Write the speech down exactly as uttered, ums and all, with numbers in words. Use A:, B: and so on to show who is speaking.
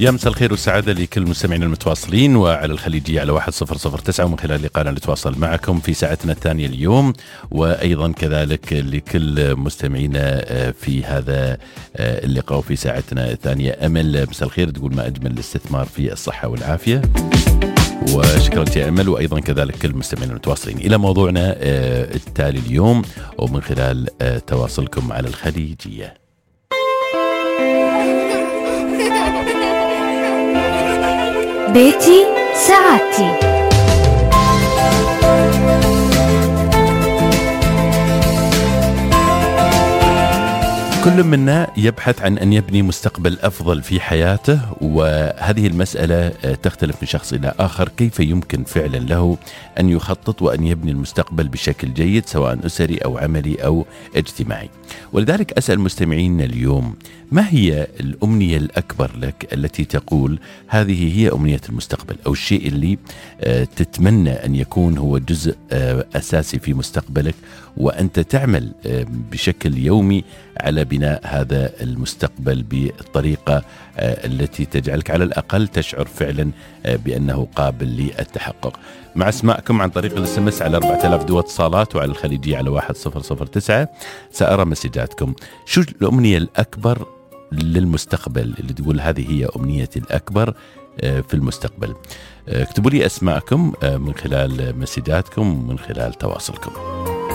A: يا مساء الخير والسعادة لكل مستمعين المتواصلين وعلى الخليجية على واحد صفر صفر تسعة، ومن خلال لقاءنا نتواصل معكم في ساعتنا الثانية اليوم، وأيضا كذلك لكل مستمعينا في هذا اللقاء في ساعتنا الثانية. أمل مساء الخير، تقول ما أجمل الاستثمار في الصحة والعافية، وشكرا يا أمل، وأيضا كذلك كل المستمعين المتواصلين. إلى موضوعنا التالي اليوم ومن خلال تواصلكم على الخليجية.
B: بيتي سعادتي.
A: كل منا يبحث عن أن يبني مستقبل أفضل في حياته، وهذه المسألة تختلف من شخص إلى آخر. كيف يمكن فعلا له أن يخطط وأن يبني المستقبل بشكل جيد، سواء أسري أو عملي أو اجتماعي؟ ولذلك أسأل مستمعينا اليوم، ما هي الأمنية الأكبر لك التي تقول هذه هي أمنية المستقبل، أو الشيء اللي تتمنى أن يكون هو جزء أساسي في مستقبلك، وأنت تعمل بشكل يومي على بناء هذا المستقبل بالطريقة التي تجعلك على الأقل تشعر فعلا بأنه قابل للتحقق. مع اسماءكم عن طريق الاس ام اس على أربعة آلاف دو اتصالات، وعلى الخليجية على واحد صفر صفر تسعة. سأرى مسجاتكم. شو الأمنية الأكبر للمستقبل اللي تقول هذه هي أمنيتي الأكبر في المستقبل؟ اكتبوا لي أسماءكم من خلال مسجاتكم، من خلال تواصلكم.